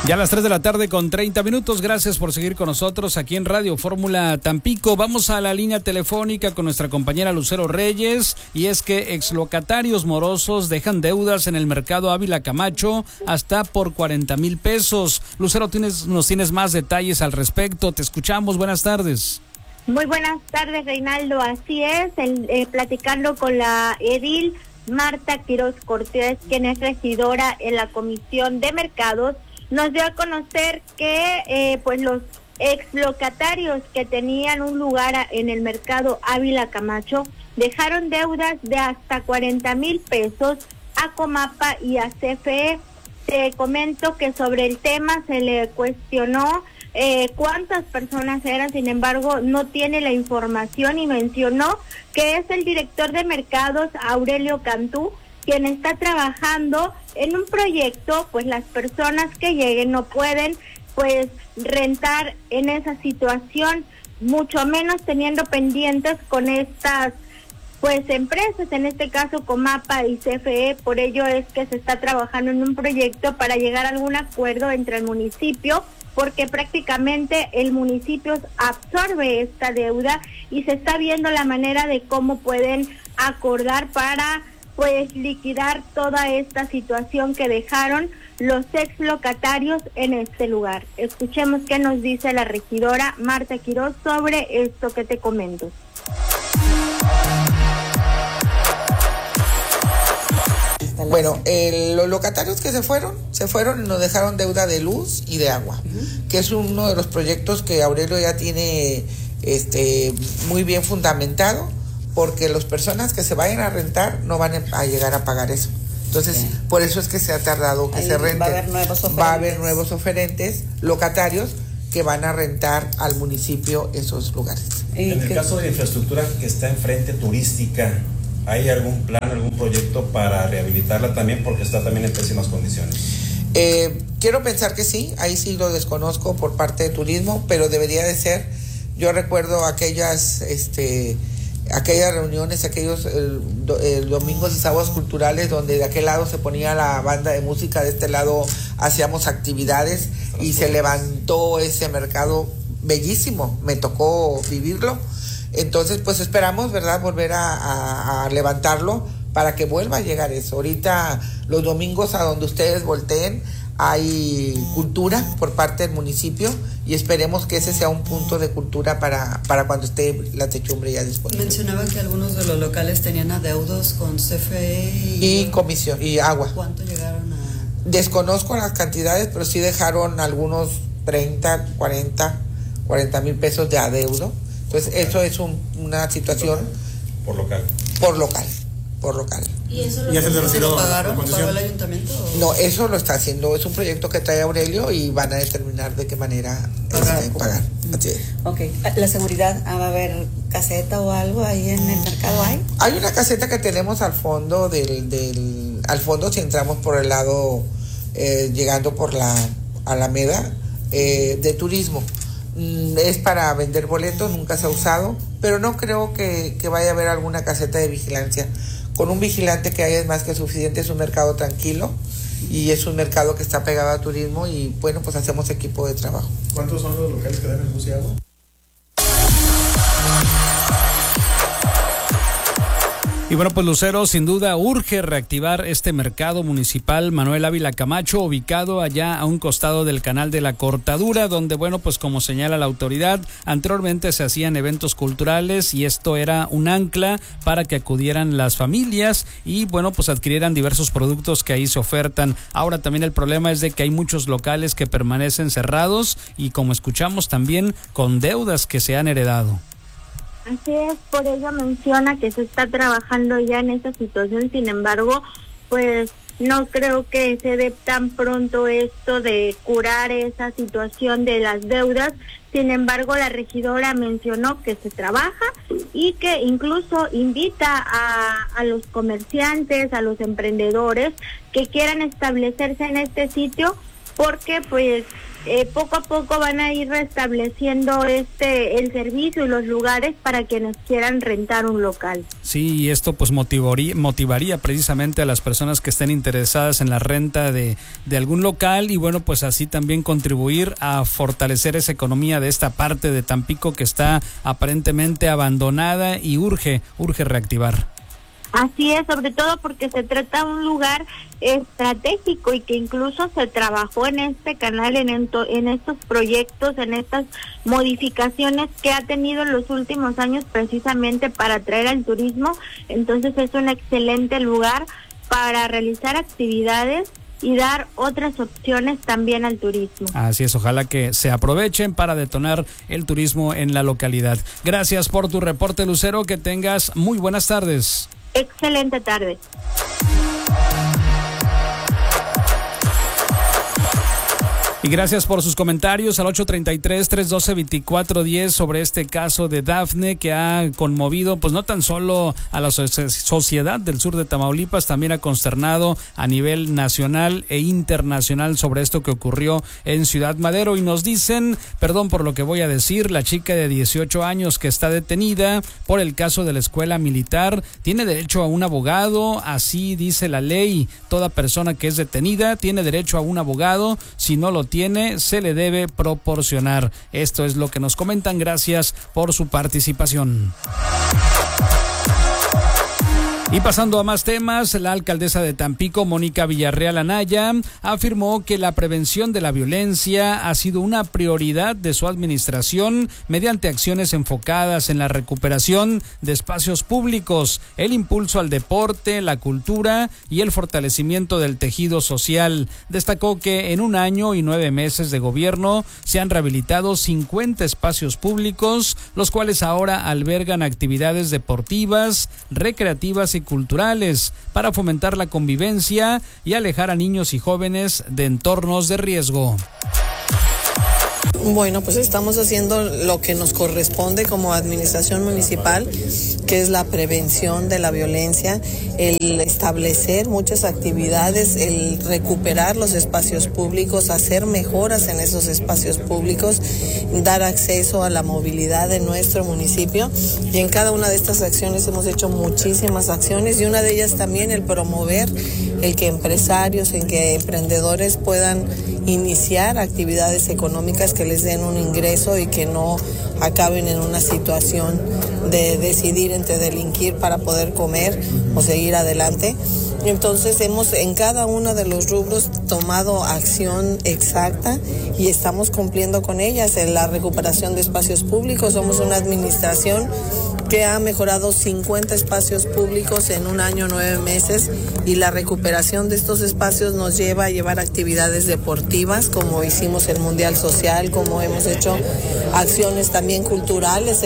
Ya a las 3 de la tarde con 30 minutos. Gracias por seguir con nosotros aquí en Radio Fórmula Tampico. Vamos a la línea telefónica con nuestra compañera Lucero Reyes. Y es que exlocatarios morosos dejan deudas en el mercado Ávila Camacho hasta por 40,000 pesos. Lucero, nos tienes más detalles al respecto. Te escuchamos. Buenas tardes. Muy buenas tardes, Reinaldo. Así es, platicando con la edil Marta Quiroz Cortés, quien es regidora en la Comisión de Mercados, nos dio a conocer que pues los exlocatarios que tenían un lugar en el mercado Ávila Camacho dejaron deudas de hasta 40,000 pesos a Comapa y a CFE. Te comento que sobre el tema se le cuestionó cuántas personas eran, sin embargo no tiene la información y mencionó que es el director de mercados, Aurelio Cantú, quien está trabajando en un proyecto. Pues las personas que lleguen no pueden pues rentar en esa situación, mucho menos teniendo pendientes con estas pues empresas, en este caso Comapa y CFE. Por ello es que se está trabajando en un proyecto para llegar a algún acuerdo entre el municipio, porque prácticamente el municipio absorbe esta deuda y se está viendo la manera de cómo pueden acordar para pues liquidar toda esta situación que dejaron los ex locatarios en este lugar. Escuchemos qué nos dice la regidora Marta Quiroz sobre esto que te comento. Bueno, los locatarios que se fueron y nos dejaron deuda de luz y de agua, que es uno de los proyectos que Aurelio ya tiene muy bien fundamentado, porque las personas que se vayan a rentar no van a llegar a pagar eso. Entonces, por eso es que se ha tardado que se rente. Va a haber nuevos oferentes locatarios que van a rentar al municipio esos lugares. En el caso de la infraestructura que está enfrente turística, ¿hay algún plan, algún proyecto para rehabilitarla también? Porque está también en pésimas condiciones. Quiero pensar que sí, ahí sí lo desconozco por parte de turismo, pero debería de ser. Yo recuerdo aquellas reuniones, aquellos domingos y sábados culturales, donde de aquel lado se ponía la banda de música, de este lado hacíamos actividades y se levantó ese mercado bellísimo, me tocó vivirlo. Entonces pues esperamos, ¿verdad?, volver a levantarlo para que vuelva a llegar eso. Ahorita los domingos, a donde ustedes volteen, hay cultura por parte del municipio y esperemos que ese sea un punto de cultura para cuando esté la techumbre ya disponible. Mencionaba que algunos de los locales tenían adeudos con CFE y comisión y agua. ¿Cuánto llegaron a...? Desconozco las cantidades, pero sí dejaron algunos 40,000 pesos de adeudo. Entonces eso es una situación por local. ¿Y eso lo pagaron? ¿Pagó el ayuntamiento? No, eso lo está haciendo, es un proyecto que trae Aurelio y van a determinar de qué manera pagar. Así es. Okay. ¿La seguridad, va a haber caseta o algo ahí en el mercado? Hay una caseta que tenemos al fondo al fondo, si entramos por el lado llegando por la Alameda de turismo. Es para vender boletos, nunca se ha usado, pero no creo que vaya a haber alguna caseta de vigilancia. Con un vigilante que haya es más que suficiente, es un mercado tranquilo y es un mercado que está pegado a turismo y bueno, pues hacemos equipo de trabajo. ¿Cuántos son los locales que dan el luz y agua? Y bueno, pues Lucero, sin duda urge reactivar este mercado municipal Manuel Ávila Camacho, ubicado allá a un costado del Canal de la Cortadura, donde bueno, pues como señala la autoridad, anteriormente se hacían eventos culturales y esto era un ancla para que acudieran las familias y bueno, pues adquirieran diversos productos que ahí se ofertan. Ahora también el problema es de que hay muchos locales que permanecen cerrados y como escuchamos también con deudas que se han heredado. Así es, por ello menciona que se está trabajando ya en esta situación, sin embargo, pues no creo que se dé tan pronto esto de curar esa situación de las deudas. Sin embargo, la regidora mencionó que se trabaja y que incluso invita a los comerciantes, a los emprendedores que quieran establecerse en este sitio, porque pues poco a poco van a ir restableciendo el servicio y los lugares para quienes quieran rentar un local. Sí, y esto pues motivaría precisamente a las personas que estén interesadas en la renta de algún local, y bueno, pues así también contribuir a fortalecer esa economía de esta parte de Tampico que está aparentemente abandonada y urge reactivar. Así es, sobre todo porque se trata de un lugar estratégico y que incluso se trabajó en este canal, en estos proyectos, en estas modificaciones que ha tenido en los últimos años precisamente para atraer al turismo. Entonces es un excelente lugar para realizar actividades y dar otras opciones también al turismo. Así es, ojalá que se aprovechen para detonar el turismo en la localidad. Gracias por tu reporte, Lucero, que tengas muy buenas tardes. Excelente tarde. Y gracias por sus comentarios al 833-312-2410 sobre este caso de Dafne, que ha conmovido pues no tan solo a la sociedad del sur de Tamaulipas, también ha consternado a nivel nacional e internacional sobre esto que ocurrió en Ciudad Madero. Y nos dicen, perdón por lo que voy a decir, la chica de 18 años que está detenida por el caso de la escuela militar tiene derecho a un abogado, así dice la ley. Toda persona que es detenida tiene derecho a un abogado, si no lo tiene, se le debe proporcionar. Esto es lo que nos comentan. Gracias por su participación. Y pasando a más temas, la alcaldesa de Tampico, Mónica Villarreal Anaya, afirmó que la prevención de la violencia ha sido una prioridad de su administración mediante acciones enfocadas en la recuperación de espacios públicos, el impulso al deporte, la cultura y el fortalecimiento del tejido social. Destacó que en 1 año y 9 meses de gobierno se han rehabilitado 50 espacios públicos, los cuales ahora albergan actividades deportivas, recreativas y culturales para fomentar la convivencia y alejar a niños y jóvenes de entornos de riesgo. Bueno, pues estamos haciendo lo que nos corresponde como administración municipal, que es la prevención de la violencia, el establecer muchas actividades, el recuperar los espacios públicos, hacer mejoras en esos espacios públicos, dar acceso a la movilidad de nuestro municipio. Y en cada una de estas acciones hemos hecho muchísimas acciones, y una de ellas también el promover el que empresarios, en que emprendedores puedan iniciar actividades económicas que les den un ingreso y que no acaben en una situación de decidir entre delinquir para poder comer o seguir adelante. Entonces hemos en cada uno de los rubros tomado acción exacta y estamos cumpliendo con ellas. En la recuperación de espacios públicos somos una administración que ha mejorado 50 espacios públicos en 1 año 9 meses, y la recuperación de estos espacios nos lleva a llevar actividades deportivas, como hicimos el Mundial Social, como hemos hecho acciones también culturales.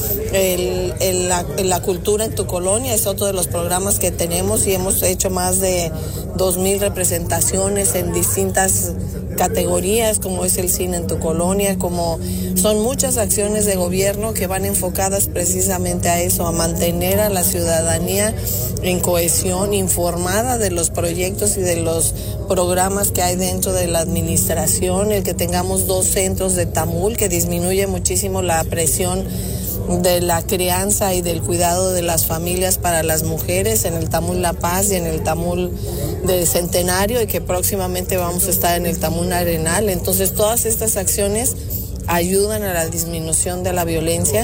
La cultura en tu colonia es otro de los programas que tenemos, y hemos hecho más de 2,000 representaciones en distintas categorías, como es el cine en tu colonia, como son muchas acciones de gobierno que van enfocadas precisamente a eso, a mantener a la ciudadanía en cohesión, informada de los proyectos y de los programas que hay dentro de la administración, el que tengamos 2 centros de Tamul, que disminuye muchísimo la presión de la crianza y del cuidado de las familias para las mujeres, en el Tamul La Paz y en el Tamul de Centenario, y que próximamente vamos a estar en el Tamul Arenal. Entonces todas estas acciones ayudan a la disminución de la violencia.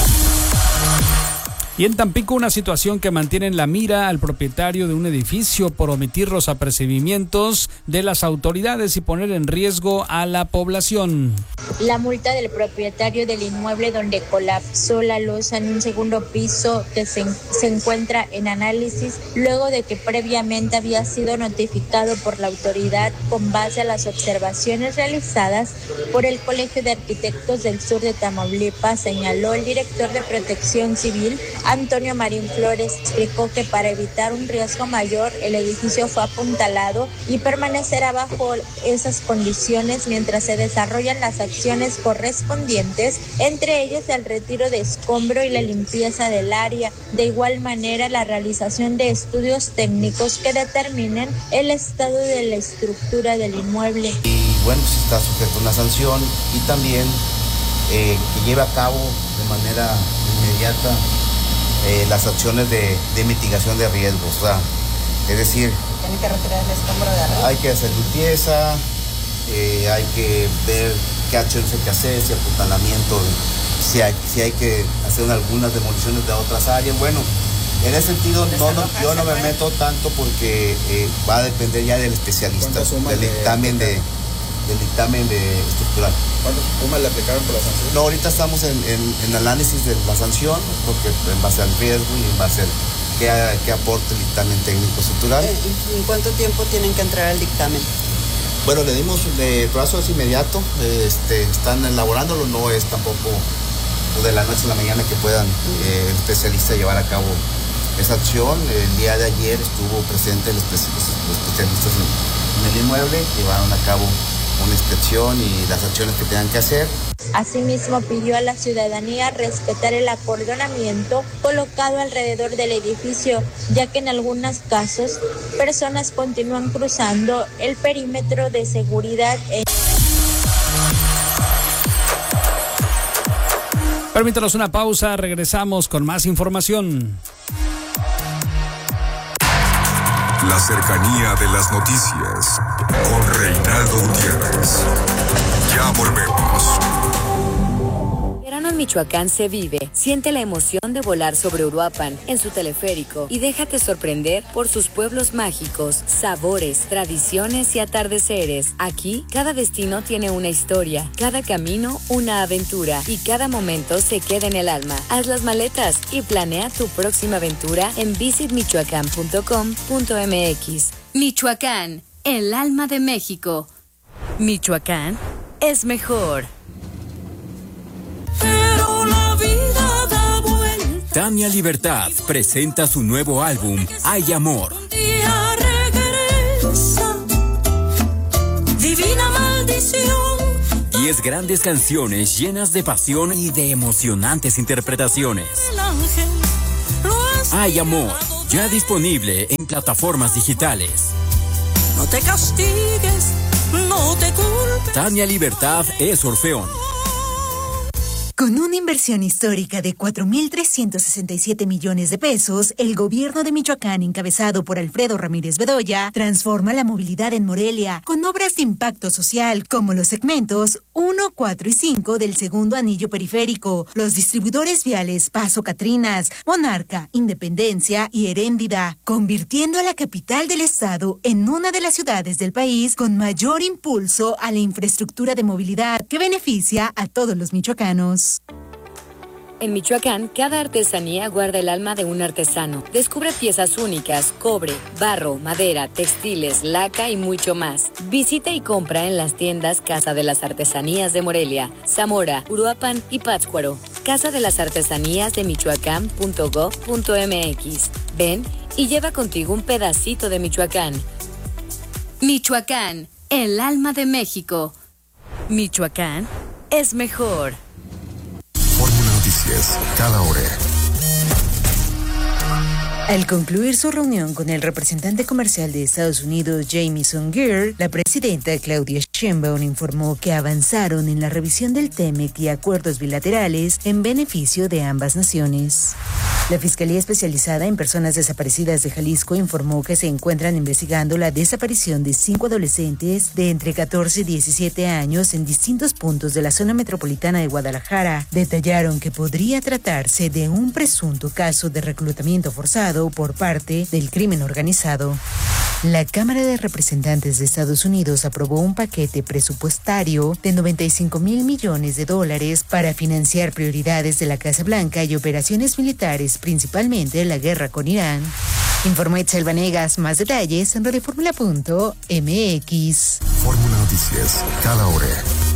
Y en Tampico, una situación que mantiene en la mira al propietario de un edificio por omitir los apercibimientos de las autoridades y poner en riesgo a la población. La multa del propietario del inmueble donde colapsó la losa en un segundo piso que se encuentra en análisis, luego de que previamente había sido notificado por la autoridad con base a las observaciones realizadas por el Colegio de Arquitectos del Sur de Tamaulipas, señaló el director de Protección Civil, Antonio Marín Flores, explicó que para evitar un riesgo mayor, el edificio fue apuntalado y permanecerá bajo esas condiciones mientras se desarrollan las acciones correspondientes, entre ellas el retiro de escombro y la limpieza del área. De igual manera, la realización de estudios técnicos que determinen el estado de la estructura del inmueble. Y bueno, pues está sujeto a una sanción y también que lleve a cabo de manera inmediata las acciones de mitigación de riesgos. O sea, es decir, tiene que retirar el escombro de arriba. Hay que hacer limpieza, hay que ver qué acciones hay que hacer, si apuntalamiento, si hay que hacer algunas demoliciones de otras áreas. Bueno, en ese sentido yo no me meto tanto porque va a depender ya del especialista, del dictamen de estructural. ¿Cuántos sumas le aplicaron por la sanción? No, ahorita estamos en análisis de la sanción, porque en base al riesgo y en base al qué aporte el dictamen técnico estructural. ¿En cuánto tiempo tienen que entrar al dictamen? Bueno, le dimos de plazo es inmediato, están elaborándolo, no es tampoco de la noche a la mañana que puedan el especialista llevar a cabo esa acción. El día de ayer estuvo presente los especialistas en el inmueble, llevaron a cabo una inspección y las acciones que tengan que hacer. Asimismo, pidió a la ciudadanía respetar el acordonamiento colocado alrededor del edificio, ya que en algunos casos personas continúan cruzando el perímetro de seguridad. Permítanos una pausa, regresamos con más información. La cercanía de las noticias con Reinaldo Gutiérrez. Ya volvemos. Verano en Michoacán se vive. Siente la emoción de volar sobre Uruapan en su teleférico y déjate sorprender por sus pueblos mágicos, sabores, tradiciones y atardeceres. Aquí, cada destino tiene una historia, cada camino una aventura y cada momento se queda en el alma. Haz las maletas y planea tu próxima aventura en visitmichoacán.com.mx. Michoacán, el alma de México. Michoacán es mejor. Pero la vida da vuelta. Tania Libertad presenta su nuevo álbum, Hay Amor. Un día regresa, divina maldición. 10 grandes canciones llenas de pasión y de emocionantes interpretaciones. El ángel Hay Amor, ya disponible en plataformas digitales. No te castigues, no te culpes. Tania Libertad es Orfeón. Con una inversión histórica de 4.367 millones de pesos, el gobierno de Michoacán, encabezado por Alfredo Ramírez Bedoya, transforma la movilidad en Morelia con obras de impacto social como los segmentos 1, 4 y 5 del segundo anillo periférico, los distribuidores viales Paso Catrinas, Monarca, Independencia y Heréndida, convirtiendo a la capital del estado en una de las ciudades del país con mayor impulso a la infraestructura de movilidad que beneficia a todos los michoacanos. En Michoacán, cada artesanía guarda el alma de un artesano. Descubre piezas únicas, cobre, barro, madera, textiles, laca y mucho más. Visita y compra en las tiendas Casa de las Artesanías de Morelia, Zamora, Uruapan y Pátzcuaro. Casa de las Artesanías de Michoacán.gov.mx. Ven y lleva contigo un pedacito de Michoacán. Michoacán, el alma de México. Michoacán es mejor. Fórmula Noticias, cada hora. Al concluir su reunión con el representante comercial de Estados Unidos, Jamieson Greer, la presidenta Claudia Sheinbaum informó que avanzaron en la revisión del TEMEC y acuerdos bilaterales en beneficio de ambas naciones. La Fiscalía Especializada en Personas Desaparecidas de Jalisco informó que se encuentran investigando la desaparición de 5 adolescentes de entre 14 y 17 años en distintos puntos de la zona metropolitana de Guadalajara. Detallaron que podría tratarse de un presunto caso de reclutamiento forzado por parte del crimen organizado. La Cámara de Representantes de Estados Unidos aprobó un paquete presupuestario de $95 mil millones para financiar prioridades de la Casa Blanca y operaciones militares, principalmente la guerra con Irán. Informó Itzel Vanegas. Más detalles en radioformula.mx. Fórmula Noticias, cada hora.